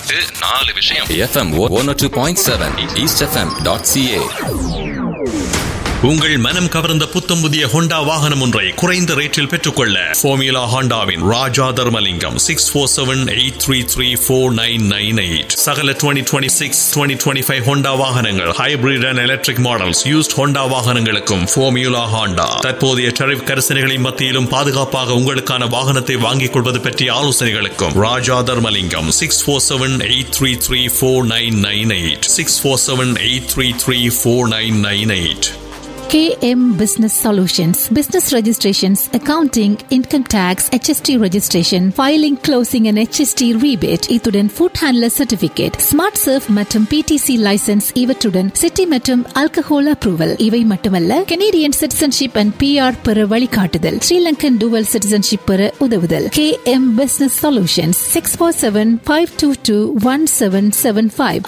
4 விஷயம். FM 102.7 eastfm.ca. உங்கள் மனம் கவர்ந்த புத்தம் புதிய ஹோண்டா வாகனம் ஒன்றை குறைந்த ரேட்டில் பெற்றுக்கொள்ள ஃபோமியூலா ஹோண்டாவின் ராஜா தர்மலிங்கம் 6478334998. சகல 2026 2025 ஹோண்டா வாகனங்கள், hybrid and electric models, used Honda வாகனங்களுக்கும் ஃபோமியூலா ஹோண்டா தற்போதைய டரிஃப் கரிசனைகளின் மத்தியிலும் பாதுகாப்பாக உங்களுக்கான வாகனத்தை வாங்கிக் கொள்வது பற்றிய ஆலோசனைகளுக்கும் ராஜா Dharmalingam 6478334998 6478334998. KM Business Solutions, business registrations, accounting, income tax, HST registration, filing, closing and HST rebate, இத்துடன் food handler certificate, smart surf மற்றும் PTC license இவற்றுடன் city மற்றும் alcohol approval. இவை மட்டுமல்ல, Canadian citizenship and PR பெற வழிகாட்டுதல், Sri Lankan dual citizenship பெற உதவுதல். KM Business Solutions 647-522-1775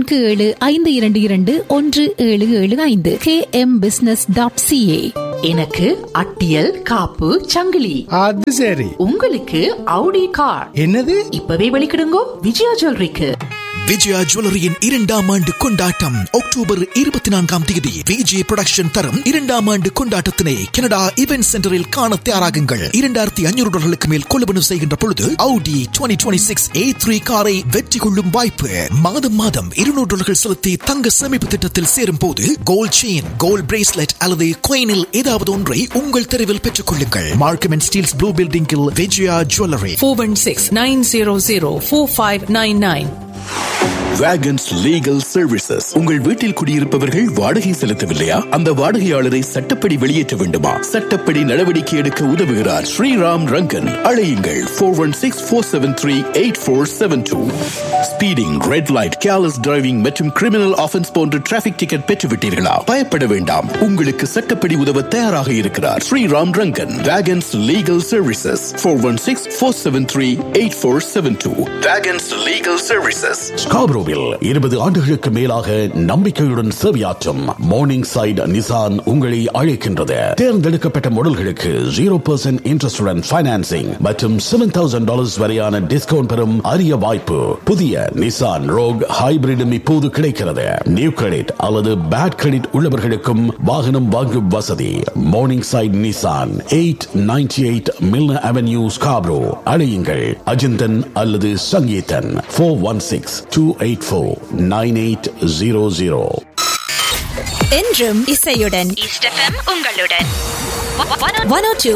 647-522-1775 KM Business .ca. எனக்கு அட்டியல் காப்பு சங்கிலி. அது சரி. உங்களுக்கு Audi கார். என்னது? இப்பவே வெளிக்கிடுங்கோ விஜயா ஜுவல்லரிக்கு. விஜயா ஜுவல்லரியின் 2ஆம் ஆண்டு கொண்டாட்டம் அக்டோபர் 24ஆம் தேதி விஜய் புரொடக்ஷன் தரும் 2ஆம் ஆண்டு கொண்டாட்டத்தினை கனடா இவென்ட் சென்டரில் காண தயாராகுங்கள். $2,500 மேல் கொள்வனவு செய்கின்ற பொழுது Audi 2026 A3 காரை வெற்றி கொள்ளும் வாய்ப்பு. மாதம் $200 செலுத்தி தங்க சேமிப்பு திட்டத்தில் சேரும் போது கோல்ட் செயின், கோல்ட் பிரேஸ்லெட் அல்லது coinல் ஏதாவது ஒன்றை உங்கள் தெருவில் பெற்றுக் கொள்ளுங்கள். மார்க்கம் அண்ட் ஸ்டீல்ஸ் ப்ளூ பில்டிங்கில் Vijaya jewellery 416-900-4599. Wagons Legal Services. உங்கள் வீட்டில் குடியிருப்பவர்கள் வாடகை செலுத்தவில்லையா? அந்த வாடகையாளரை சட்டப்படி வெளியேற்ற வேண்டுமா? சட்டப்படி நடவடிக்கை எடுக்க உதவுகிறார் ஸ்ரீராம் ரங்கன். அழையுங்கள் 416-473-8472. Speeding, red light, careless driving மற்றும் கிரிமினல் ஆஃபென்ஸ் போன்ற டிராபிக் டிக்கெட் பெற்றுவிட்டீர்களா? பயப்பட வேண்டாம், உங்களுக்கு சட்டப்படி உதவ தயாராக இருக்கிறார் Sriram Rangan. Wagons Legal Services 416-473-8472. Wagons Legal Services. ஸ்காப்ரோவில் 20 ஆண்டுகளுக்கு மேலாக நம்பிக்கையுடன் சேவையாற்றும் மார்னிங் சைட் நிசான் உங்களை அழைக்கின்றது. தேர்ந்தெடுக்கப்பட்ட மாடல்களுக்கு 0% இன்ட்ரெஸ்டுடன் ஃபைனான்சிங் மற்றும் $7,000 வரையான டிஸ்கவுண்ட் பெறும் அரிய வாய்ப்பு. புதிய நிசான் ரோக் ஹைபிரிடும் இப்போது கிடைக்கிறது. நியூ கிரெடிட் அல்லது பேட் கிரெடிட் உள்ளவர்களுக்கும் வாகனம் வாங்கும் வசதி. Morning side Nissan 898 Milner avenue Scarborough. அழையுங்கள் அஜிந்தன் அல்லது சங்கீதன் 416-284-9800. என்றும் இசையுடன் ஈஸ்ட் எஃப்எம் உங்களுடன் 102